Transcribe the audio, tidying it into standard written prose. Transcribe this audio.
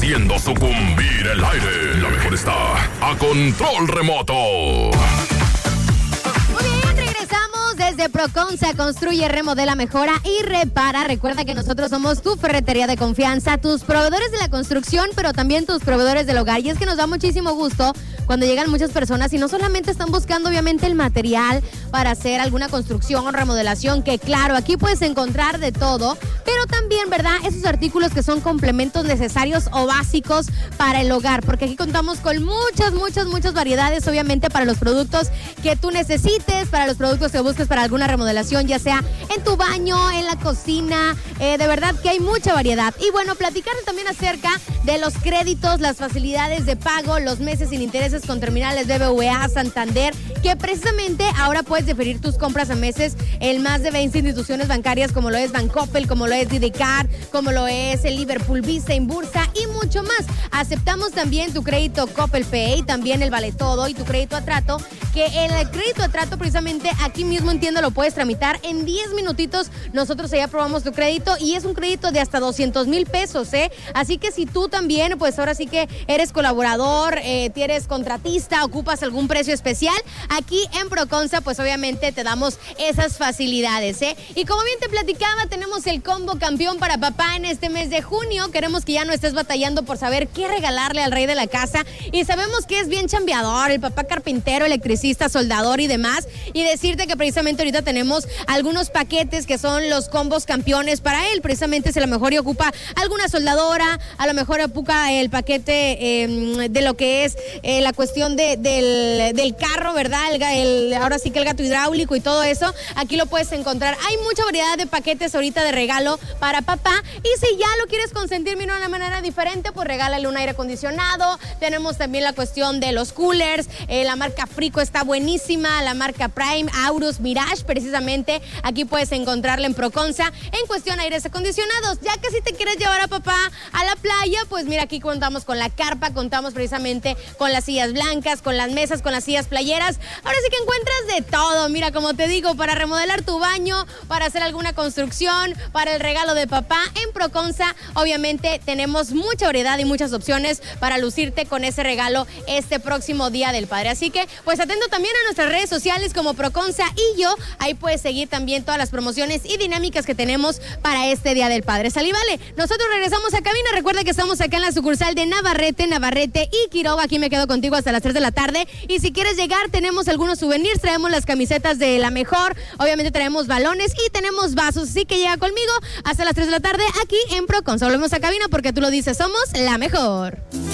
haciendo sucumbir el aire. La mejor está a control remoto. Desde Proconsa, construye, remodela, mejora y repara. Recuerda que nosotros somos tu ferretería de confianza, tus proveedores de la construcción, pero también tus proveedores del hogar. Y es que nos da muchísimo gusto cuando llegan muchas personas y no solamente están buscando obviamente el material para hacer alguna construcción o remodelación, que claro, aquí puedes encontrar de todo, pero también, ¿verdad?, esos artículos que son complementos necesarios o básicos para el hogar, porque aquí contamos con muchas variedades, obviamente, para los productos que tú necesites, para los productos que busques para alguna remodelación, ya sea en tu baño, en la cocina, de verdad que hay mucha variedad. Y bueno, platicar también acerca de los créditos, las facilidades de pago, los meses sin intereses con terminales BBVA, Santander, que precisamente ahora puedes deferir tus compras a meses en más de 20 instituciones bancarias, como lo es Bancoppel, como lo es Didecard, como lo es el Liverpool Visa, Inbursa y mucho más. Aceptamos también tu crédito Coppel Pay, también el Vale Todo y tu crédito a trato, que el crédito a trato precisamente aquí mismo en tienda lo puedes tramitar en 10 minutitos. Nosotros ya aprobamos tu crédito y es un crédito de hasta 200,000 pesos, ¿eh? Así que si tú también, pues ahora sí que eres colaborador, eres contratista, ocupas algún precio especial, aquí en Proconsa, pues obviamente te damos esas facilidades, ¿eh? Y como bien te platicaba, tenemos el combo campeón para papá en este mes de junio. Queremos que ya no estés batallando por saber qué regalarle al rey de la casa, y sabemos que es bien chambeador, el papá carpintero, electricista, soldador y demás, y decirte que precisamente ahorita tenemos algunos paquetes que son los combos campeones para él. Precisamente si a lo mejor ocupa alguna soldadora, a lo mejor ocupa el paquete de lo que es la cuestión del carro, ¿verdad? Ahora sí que el gato hidráulico y todo eso, aquí lo puedes encontrar. Hay mucha variedad de paquetes ahorita de regalo para papá, y si ya lo quieres consentir de una manera diferente, pues regálale un aire acondicionado. Tenemos también la cuestión de los coolers, la marca Frico está buenísima, la marca Prime, Aurus, Mirage, precisamente aquí puedes encontrarla en Proconsa en cuestión de aires acondicionados. Ya que si te quieres llevar a papá a la playa, pues mira, aquí contamos con la carpa, contamos precisamente con las sillas blancas, con las mesas, con las sillas playeras. Ahora sí que encuentras de todo, mira, como te digo, para remodelar tu baño, para hacer alguna construcción, para el regalo de papá. En Proconsa obviamente tenemos mucha variedad y muchas opciones para lucirte con ese regalo este próximo Día del Padre. Así que pues atento también a nuestras redes sociales como Proconsa y yo. Ahí puedes seguir también todas las promociones y dinámicas que tenemos para este Día del Padre. ¿Sale, vale? Nosotros regresamos a cabina. Recuerda que estamos acá en la sucursal de Navarrete y Quiroga. Aquí me quedo contigo hasta las 3 de la tarde. Y si quieres llegar, tenemos algunos souvenirs. Traemos las camisetas de La Mejor. Obviamente traemos balones y tenemos vasos. Así que llega conmigo hasta las 3 de la tarde aquí en Proconsa. Volvemos a cabina porque tú lo dices, somos La Mejor.